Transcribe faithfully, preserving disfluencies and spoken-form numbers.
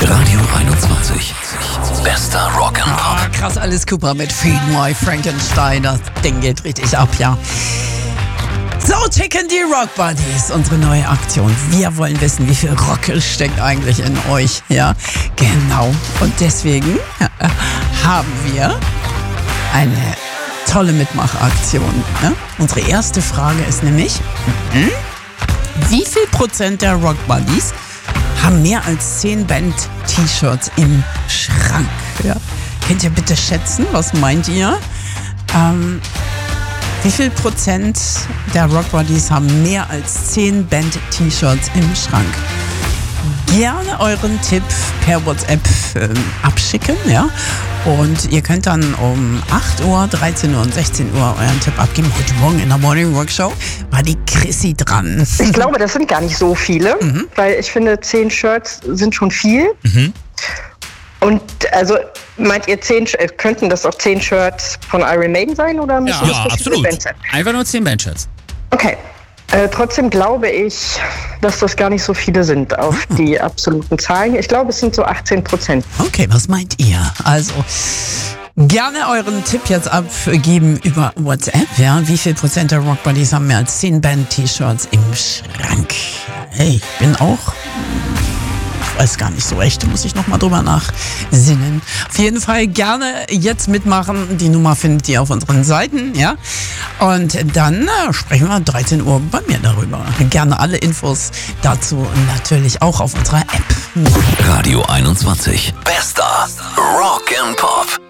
Radio einundzwanzig. Bester Rock'n'Pop. Ah, krass, Alice Cooper mit Feed My Frankenstein. Das Ding geht richtig ab, ja. So ticken die Rock Buddies, unsere neue Aktion. Wir wollen wissen, wie viel Rock steckt eigentlich in euch, ja? Genau. Und deswegen haben wir eine tolle Mitmachaktion. Ne? Unsere erste Frage ist nämlich, mhm, wie viel Prozent der Rock Buddies haben mehr als zehn Band-T-Shirts im Schrank? Ja? Könnt ihr bitte schätzen, was meint ihr? Ähm, wie viel Prozent der Rock Buddies haben mehr als zehn Band-T-Shirts im Schrank? Gerne euren Tipp per WhatsApp äh, abschicken, ja. Und ihr könnt dann um acht Uhr, dreizehn Uhr und sechzehn Uhr euren Tipp abgeben. Heute Morgen in der Morning Rock Show war die Chrissy dran. Ich glaube, das sind gar nicht so viele, mhm. weil ich finde, zehn Shirts sind schon viel. Mhm. Und also meint ihr, zehn, könnten das auch zehn Shirts von Iron Maiden sein? Oder müssen ja, das ja absolut. Bands sein? Einfach nur zehn Bandshirts. Okay. Äh, trotzdem glaube ich, dass das gar nicht so viele sind auf oh. die absoluten Zahlen. Ich glaube, es sind so achtzehn Prozent. Okay, was meint ihr? Also gerne euren Tipp jetzt abgeben über WhatsApp. Ja, wie viel Prozent der Rock Buddies haben mehr als zehn Band-T-Shirts im Schrank? Hey, ich bin auch... Ich weiß gar nicht so recht, muss ich nochmal drüber nachsinnen. Auf jeden Fall gerne jetzt mitmachen. Die Nummer findet ihr auf unseren Seiten, ja. Und dann äh, sprechen wir dreizehn Uhr bei mir darüber. Gerne alle Infos dazu natürlich auch auf unserer App. Radio einundzwanzig. Bester Rock'n'Pop.